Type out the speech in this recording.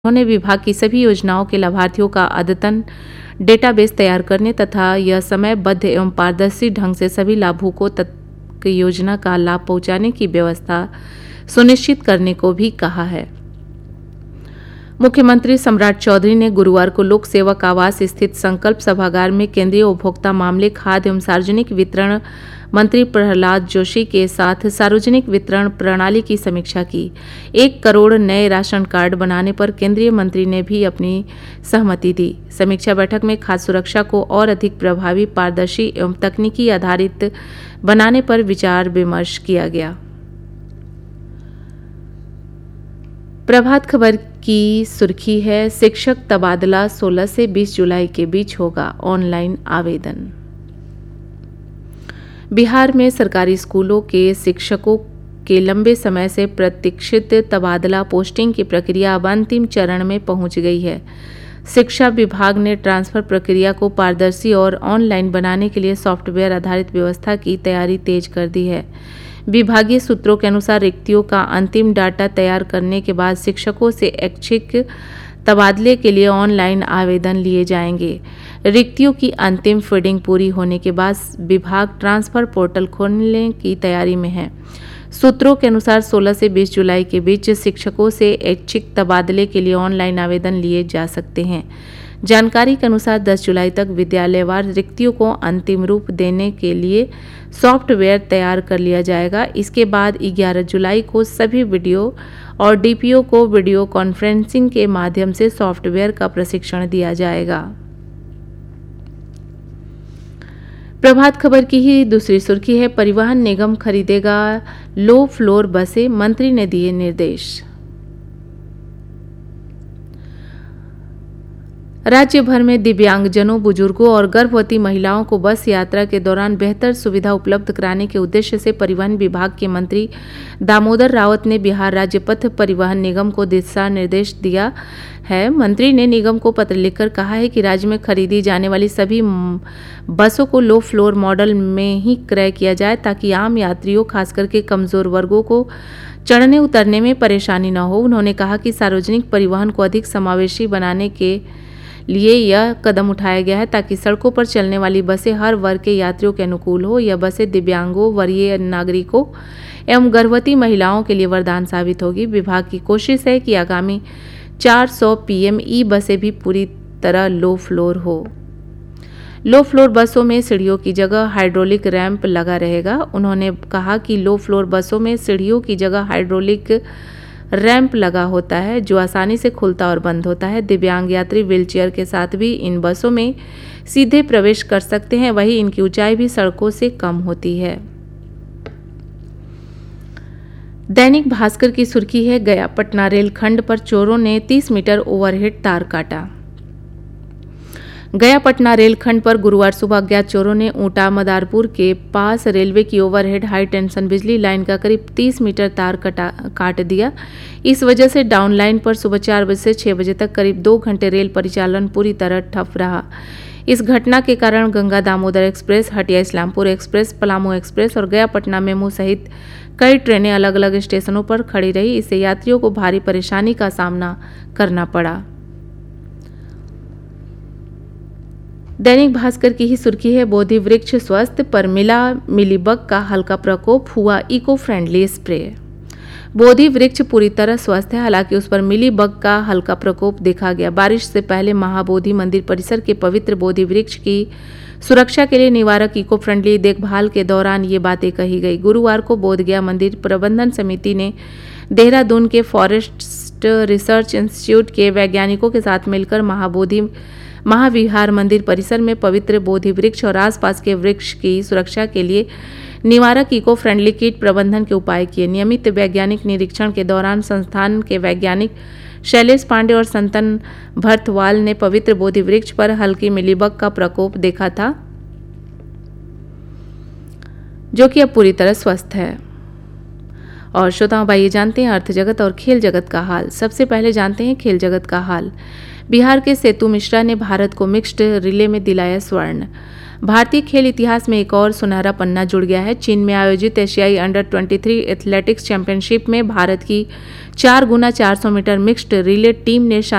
उन्होंने विभाग की सभी योजनाओं के लाभार्थियों का अद्यतन डेटाबेस तैयार करने तथा यह समयबद्ध एवं पारदर्शी ढंग से सभी लाभुकों तक योजना का लाभ पहुंचाने की व्यवस्था सुनिश्चित करने को भी कहा है। मुख्यमंत्री सम्राट चौधरी ने गुरुवार को लोक सेवक आवास स्थित संकल्प सभागार में केंद्रीय उपभोक्ता मामले, खाद्य एवं सार्वजनिक वितरण मंत्री प्रहलाद जोशी के साथ सार्वजनिक वितरण प्रणाली की समीक्षा की। 1 करोड़ नए राशन कार्ड बनाने पर केंद्रीय मंत्री ने भी अपनी सहमति दी। समीक्षा बैठक में खाद्य सुरक्षा को और अधिक प्रभावी, पारदर्शी एवं तकनीकी आधारित बनाने पर विचार विमर्श किया गया। प्रभात खबर की सुर्खी है, शिक्षक तबादला 16 से 20 जुलाई के बीच होगा ऑनलाइन आवेदन। बिहार में सरकारी स्कूलों के शिक्षकों के लंबे समय से प्रतीक्षित तबादला पोस्टिंग की प्रक्रिया अब अंतिम चरण में पहुंच गई है। शिक्षा विभाग ने ट्रांसफर प्रक्रिया को पारदर्शी और ऑनलाइन बनाने के लिए सॉफ्टवेयर आधारित व्यवस्था की तैयारी तेज कर दी है। विभागीय सूत्रों के अनुसार रिक्तियों का अंतिम डाटा तैयार करने के बाद शिक्षकों से ऐच्छिक तबादले के लिए ऑनलाइन आवेदन लिए जाएंगे। रिक्तियों की अंतिम फीडिंग पूरी होने के बाद विभाग ट्रांसफर पोर्टल खोलने की तैयारी में है। सूत्रों के अनुसार 16 से 20 जुलाई के बीच शिक्षकों से ऐच्छिक तबादले के लिए ऑनलाइन आवेदन लिए जा सकते हैं। जानकारी के अनुसार 10 जुलाई तक विद्यालयवार रिक्तियों को अंतिम रूप देने के लिए सॉफ्टवेयर तैयार कर लिया जाएगा। इसके बाद 11 जुलाई को सभी वीडियो और डीपीओ को वीडियो कॉन्फ्रेंसिंग के माध्यम से सॉफ्टवेयर का प्रशिक्षण दिया जाएगा। प्रभात खबर की ही दूसरी सुर्खी है, परिवहन निगम खरीदेगा लो फ्लोर बसें, मंत्री ने दिए निर्देश। राज्य भर में दिव्यांगजनों, बुजुर्गों और गर्भवती महिलाओं को बस यात्रा के दौरान बेहतर सुविधा उपलब्ध कराने के उद्देश्य से परिवहन विभाग के मंत्री दामोदर रावत ने बिहार राज्य पथ परिवहन निगम को दिशा निर्देश दिया है। मंत्री ने निगम को पत्र लिखकर कहा है कि राज्य में खरीदी जाने वाली सभी बसों को लो फ्लोर मॉडल में ही क्रय किया जाए, ताकि आम यात्रियों, खासकर के कमजोर वर्गों को चढ़ने उतरने में परेशानी न हो। उन्होंने कहा कि सार्वजनिक परिवहन को अधिक समावेशी बनाने के लिए यह कदम उठाया गया है, ताकि सड़कों पर चलने वाली बसें हर वर्ग के यात्रियों के अनुकूल हो। यह बसें दिव्यांगों, वरीय नागरिकों एवं गर्भवती महिलाओं के लिए वरदान साबित होगी। विभाग की कोशिश है कि आगामी 400 पीएम ई बसें भी पूरी तरह लो फ्लोर हो। लो फ्लोर बसों में सीढ़ियों की जगह हाइड्रोलिक रैंप लगा रहेगा। उन्होंने कहा कि लो फ्लोर बसों में सीढ़ियों की जगह हाइड्रोलिक रैंप लगा होता है, जो आसानी से खुलता और बंद होता है। दिव्यांग यात्री व्हीलचेयर के साथ भी इन बसों में सीधे प्रवेश कर सकते हैं। वहीं इनकी ऊंचाई भी सड़कों से कम होती है। दैनिक भास्कर की सुर्खी है, गया पटना रेलखंड पर चोरों ने 30 मीटर ओवरहेड तार काटा। गया पटना रेलखंड पर गुरुवार सुबह अज्ञात चोरों ने ऊंटा मदारपुर के पास रेलवे की ओवरहेड हाई टेंशन बिजली लाइन का करीब 30 मीटर तार काट दिया। इस वजह से डाउन लाइन पर सुबह 4 बजे से 6 बजे तक करीब 2 घंटे रेल परिचालन पूरी तरह ठप रहा। इस घटना के कारण Ganga Damodar express, Hatia Islampur express, Palamu express और गया पटना मेमू सहित कई ट्रेनें अलग अलग स्टेशनों पर खड़ी रही। इससे यात्रियों को भारी परेशानी का सामना करना पड़ा। दैनिक भास्कर की ही सुर्खी है, बोधि वृक्ष स्वस्थ पर मिला मिलीबग का हल्का प्रकोप, हुआ इको फ्रेंडली स्प्रे। बोधि वृक्ष पूरी तरह स्वस्थ है, हालांकि उस पर मिलीबग का हल्का प्रकोप देखा गया। बारिश से पहले महाबोधि मंदिर परिसर के पवित्र बोधि वृक्ष की सुरक्षा के लिए निवारक इको फ्रेंडली देखभाल के दौरान ये बातें कही गई। गुरुवार को बोधगया मंदिर प्रबंधन समिति ने देहरादून के फॉरेस्ट रिसर्च इंस्टीट्यूट के वैज्ञानिकों के साथ मिलकर महाविहार मंदिर परिसर में पवित्र बोधि वृक्ष और आसपास के वृक्ष की सुरक्षा के लिए निवारक इको फ्रेंडली कीट प्रबंधन के उपाय किए। नियमित वैज्ञानिक निरीक्षण के दौरान संस्थान के वैज्ञानिक शैलेश पांडे और संतन भरतवाल ने पवित्र बोधि वृक्ष पर हल्की मिलीबग का प्रकोप देखा था, जो कि अब पूरी तरह स्वस्थ है। और श्रोताओं, आइए जानते हैं अर्थ जगत और खेल जगत का हाल। सबसे पहले जानते हैं खेल जगत का हाल। बिहार के सेतु मिश्रा ने भारत को मिक्स्ड रिले में दिलाया स्वर्ण। भारतीय खेल इतिहास में एक और सुनहरा पन्ना जुड़ गया है। चीन में आयोजित एशियाई अंडर-23 एथलेटिक्स चैंपियनशिप में भारत की 4x400 metre mixed relay team ने